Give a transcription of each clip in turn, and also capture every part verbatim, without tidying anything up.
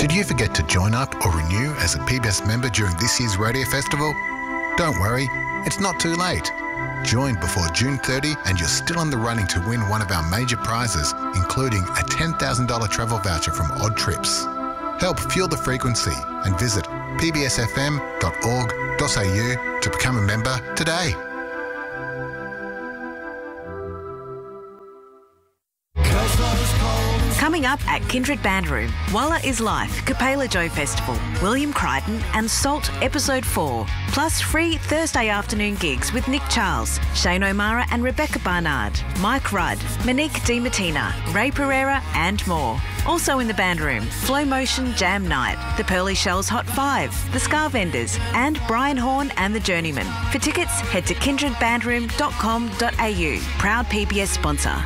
Did you forget to join up or renew as a P B S member during this year's radio festival? Don't worry, it's not too late. Join before June thirtieth and you're still in the running to win one of our major prizes, including a ten thousand dollars travel voucher from Odd Trips. Help fuel the frequency and visit p b s f m dot org dot a u to become a member today. Coming up at Kindred Band Room, Walla is Life, Capela Joe Festival, William Crichton and Salt Episode four, plus free Thursday afternoon gigs with Nick Charles, Shane O'Mara and Rebecca Barnard, Mike Rudd, Monique DiMartina, Ray Pereira and more. Also in the band room, Flow Motion Jam Night, the Pearly Shells Hot Five, the Scar Vendors and Brian Horn and the Journeyman. For tickets, head to kindred bandroom dot com dot a u. Proud P B S sponsor.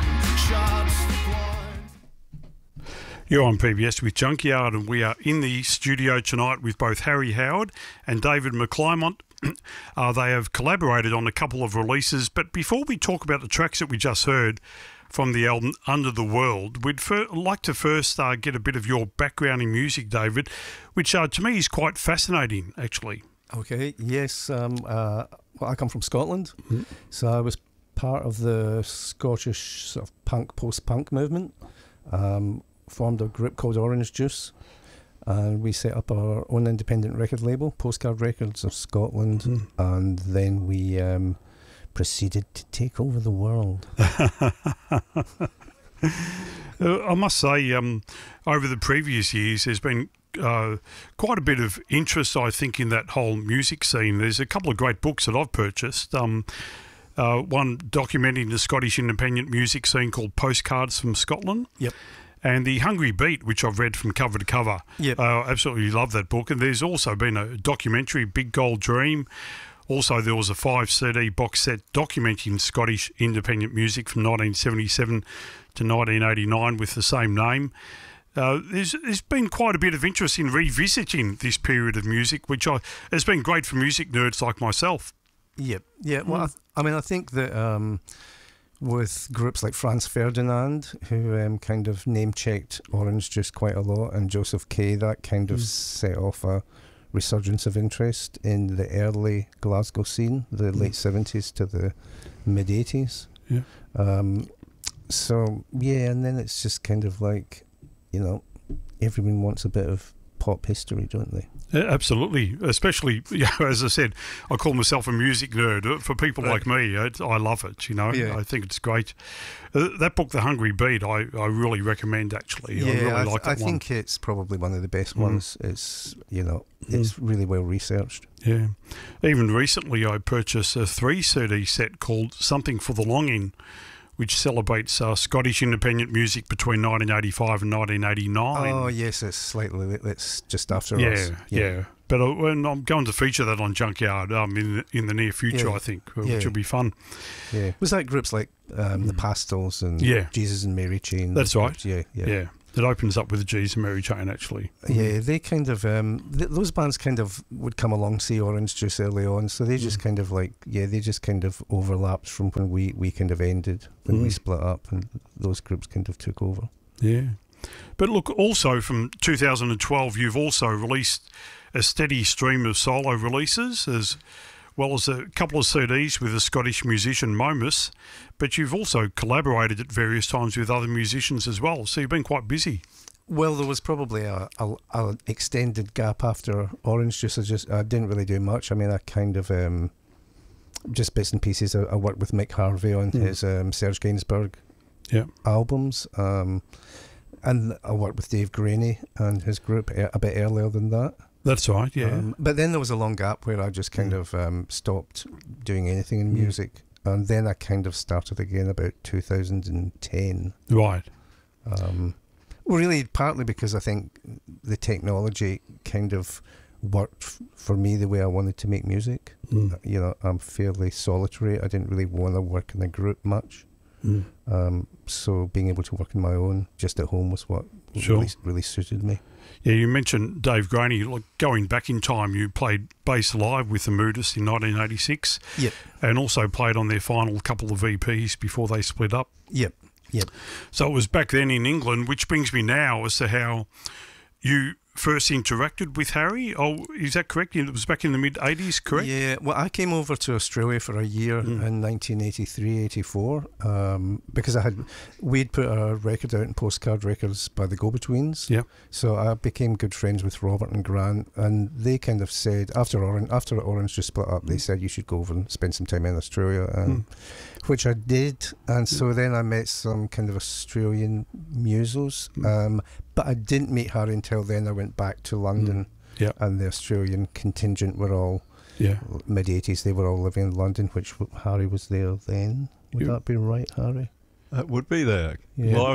You're on P B S with Junkyard, and we are in the studio tonight with both Harry Howard and David McClymont. uh, they have collaborated on a couple of releases, but before we talk about the tracks that we just heard from the album Under the World, we'd fir- like to first uh, get a bit of your background in music, David, which uh, to me is quite fascinating, actually. Okay, yes. Um, uh, well, I come from Scotland, mm-hmm. so I was part of the Scottish sort of punk, post-punk movement. Um, formed a group called Orange Juice, and we set up our own independent record label, Postcard Records of Scotland, mm. and then we um, proceeded to take over the world. I must say, um, over the previous years, there's been uh, quite a bit of interest, I think, in that whole music scene. There's a couple of great books that I've purchased. Um, uh, one documenting the Scottish independent music scene called Postcards from Scotland. Yep. And The Hungry Beat, which I've read from cover to cover. Yep. Uh, absolutely love that book. And there's also been a documentary, Big Gold Dream. Also, there was a five C D box set documenting Scottish independent music from nineteen seventy-seven to nineteen eighty-nine with the same name. Uh, there's, there's been quite a bit of interest in revisiting this period of music, which I, has been great for music nerds like myself. Yep. Yeah. Well, mm. I, th- I mean, I think that... Um, with groups like Franz Ferdinand, who um, kind of name-checked Orange Juice quite a lot, and Joseph Kay, that kind of mm. set off a resurgence of interest in the early Glasgow scene, the mm. late seventies to the mid-eighties. Yeah. Um, so, yeah, and then it's just kind of like, you know, everyone wants a bit of pop history, don't they? Yeah, absolutely, especially, you know, as I said, I call myself a music nerd. For people right. like me, it, I love it, you know. Yeah. I think it's great. Uh, that book, The Hungry Beat, I, I really recommend, actually. Yeah, I really I, th- like that I one. think it's probably one of the best mm. ones. It's, you know, mm. it's really well researched. Yeah. Even recently I purchased a three C D set called Something for the Longing, which celebrates uh, Scottish independent music between nineteen eighty-five and nineteen eighty-nine. Oh, yes, it's slightly, it's just after yeah, us. Yeah, yeah. But uh, when I'm going to feature that on Junkyard um, in, the, in the near future, yeah. I think, yeah. which will be fun. Yeah. Was that groups like um, the Pastels and yeah. Jesus and Mary Chain? That's right. Yeah, yeah. Yeah. It opens up with Jesus and Mary Chain, actually. Yeah, they kind of, um, th- those bands kind of would come along, see Orange Juice early on, so they just mm. kind of like, yeah, they just kind of overlapped from when we, we kind of ended, when mm. we split up, and those groups kind of took over. Yeah. But look, also from two thousand twelve, you've also released a steady stream of solo releases, as well as a couple of C Ds with a Scottish musician, Momus, but you've also collaborated at various times with other musicians as well, so you've been quite busy. Well, there was probably a, a, a extended gap after Orange Juice. I just I didn't really do much. I mean, I kind of um, just bits and pieces. I, I worked with Mick Harvey on mm. his um, Serge Gainsbourg yeah. albums, um, and I worked with Dave Graney and his group a bit earlier than that. That's right, yeah. Um, but then there was a long gap where I just kind mm. of um, stopped doing anything in music, mm. and then I kind of started again about two thousand ten. Right. Um, really, partly because I think the technology kind of worked f- for me the way I wanted to make music. Mm. You know, I'm fairly solitary. I didn't really want to work in a group much. Mm. Um, so being able to work on my own just at home was what sure. really, really suited me. Yeah, you mentioned Dave Graney. Like going back in time, you played bass live with the Moodists in nineteen eighty-six. Yep. And also played on their final couple of E Ps before they split up. Yep. Yep. So it was back then in England, which brings me now as to how you first interacted with Harry? Oh, is that correct? It was back in the mid eighties, correct? Yeah, well, I came over to Australia for a year mm. in nineteen eighty-three, eighty-four, um, because I had we'd put a record out in Postcard Records by the Go-Betweens. Yeah. So I became good friends with Robert and Grant, and they kind of said after Orange, after Orange just split up, mm. they said you should go over and spend some time in Australia, and, mm. which I did. And so mm. then I met some kind of Australian musos. Mm. Um, But I didn't meet Harry until then. I went back to London, mm. yeah. and the Australian contingent were all yeah. mid eighties. They were all living in London, which Harry was there then. Would you, that be right, Harry? That would be there. Yeah. Well,